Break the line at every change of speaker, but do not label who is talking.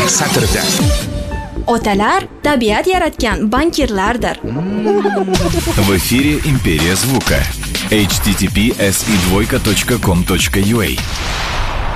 satrida.
Otalar tabiat yaratgan bankirlardir.
В эфире «Империя звука». https://com.ua